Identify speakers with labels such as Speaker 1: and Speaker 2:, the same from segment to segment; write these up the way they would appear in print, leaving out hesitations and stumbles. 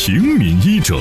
Speaker 1: 平民医者。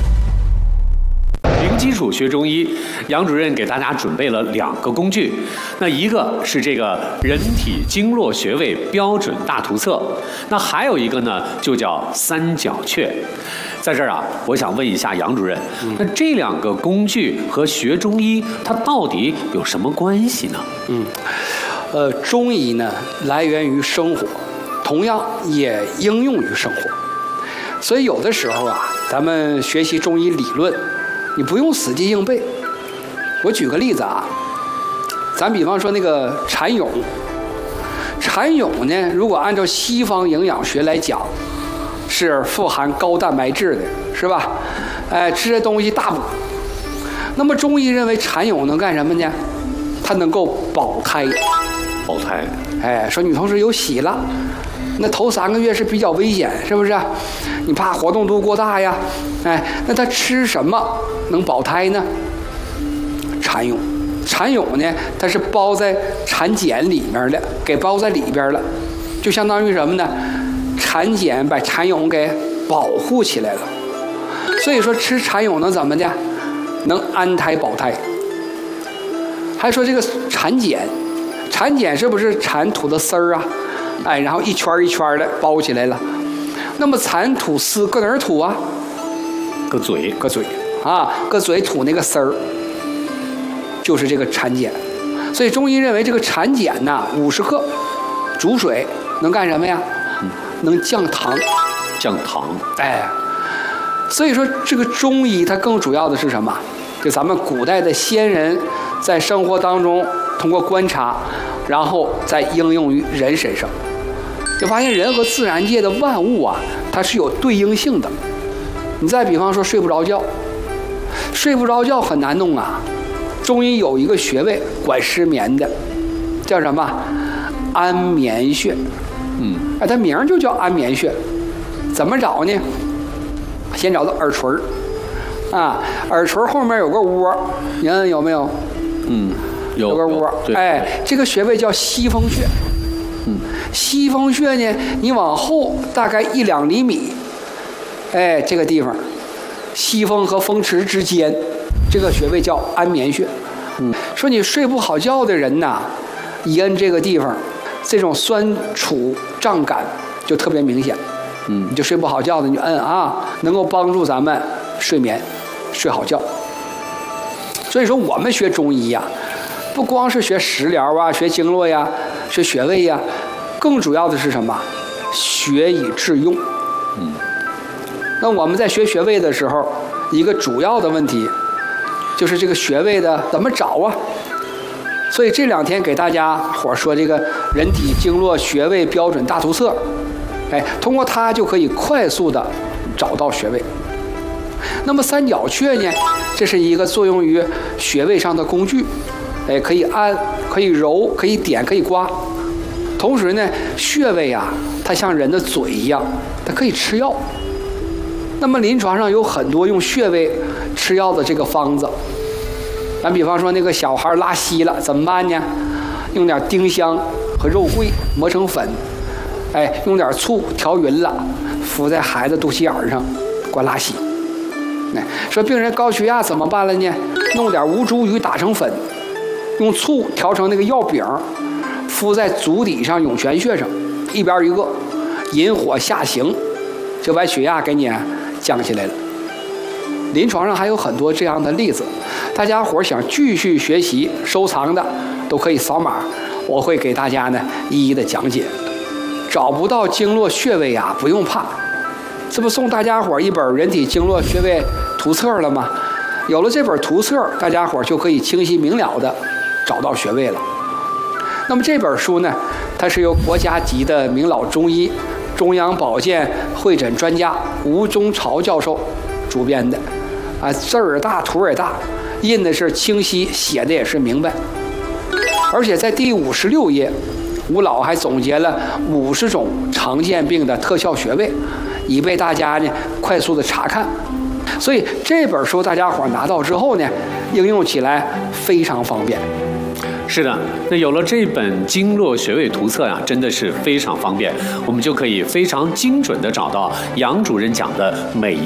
Speaker 2: 零基础学中医，杨主任给大家准备了2个工具。那一个是这个人体经络穴位标准大图册，那还有一个呢，就叫三角穴。在这儿啊，我想问一下杨主任，那这2个工具和学中医它到底有什么关系呢？
Speaker 3: 中医呢来源于生活，同样也应用于生活。所以有的时候啊，咱们学习中医理论，你不用死记硬背。我举个例子啊，咱比方说那个蚕蛹，蚕蛹呢，如果按照西方营养学来讲，是富含高蛋白质的，是吧？吃这东西大补。那么中医认为蚕蛹能干什么呢？它能够保胎。
Speaker 2: 保胎。
Speaker 3: 说女同志有喜了，那头3个月是比较危险，是不是？你怕活动度过大呀？那它吃什么能保胎呢？蚕蛹。蚕蛹呢，它是包在蚕茧里面的，给包在里边了，就相当于什么呢？蚕茧把蚕蛹给保护起来了。所以说吃蚕蛹能怎么的？能安胎保胎。还说这个蚕茧，蚕茧是不是蚕吐的丝儿啊？然后一圈一圈的包起来了。那么蚕吐丝搁哪儿吐啊？
Speaker 2: 搁嘴
Speaker 3: 啊，搁嘴吐那个丝儿，就是这个蚕茧。所以中医认为这个蚕茧呐，50克煮水能干什么呀？能降糖。
Speaker 2: 降糖。
Speaker 3: 所以说这个中医它更主要的是什么？就咱们古代的先人在生活当中通过观察，然后再应用于人身上，就发现人和自然界的万物啊，它是有对应性的。你再比方说睡不着觉，睡不着觉很难弄啊。中医有一个穴位管失眠的，叫什么？安眠穴。它名就叫安眠穴。怎么找呢？先找到耳垂啊，耳垂后面有个窝，你看有没有？有个窝。这个穴位叫西风穴。西风穴呢，你往后大概1-2厘米，这个地方，西风和风池之间，这个穴位叫安眠穴。说你睡不好觉的人呐，一摁这个地方，这种酸楚胀感就特别明显。你就睡不好觉的，你就摁啊，能够帮助咱们睡眠，睡好觉。所以说我们学中医呀，不光是学食疗啊，学经络呀，学穴位呀，更主要的是什么？学以致用。那我们在学穴位的时候，一个主要的问题就是这个穴位的怎么找啊？所以这2天给大家伙说这个人体经络穴位标准大图册，通过它就可以快速的找到穴位。那么三角穴呢，这是一个作用于穴位上的工具，可以按，可以揉，可以点，可以刮。同时呢，穴位啊，它像人的嘴一样，它可以吃药。那么临床上有很多用穴位吃药的这个方子。咱比方说那个小孩拉稀了怎么办呢？用点丁香和肉桂磨成粉，用点醋调匀了，敷在孩子肚脐眼上，管拉稀。说病人高血压怎么办了呢？弄点吴茱萸打成粉，用醋调成那个药饼，敷在足底上涌泉穴上，一边一个，引火下行，就把血压给你降下来了。临床上还有很多这样的例子，大家伙想继续学习收藏的都可以扫码，我会给大家呢一一的讲解。找不到经络穴位啊，不用怕，这不送大家伙一本人体经络穴位图册了吗？有了这本图册，大家伙就可以清晰明了的找到穴位了。那么这本书呢，它是由国家级的名老中医、中央保健会诊专家吴中朝教授主编的，字儿大，图也大，印的是清晰，写的也是明白。而且在第56页，吴老还总结了50种常见病的特效穴位，以备大家呢快速的查看。所以这本书大家伙拿到之后呢，应用起来非常方便。
Speaker 2: 是的，那有了这本经络穴位图册呀，真的是非常方便，我们就可以非常精准地找到杨主任讲的每一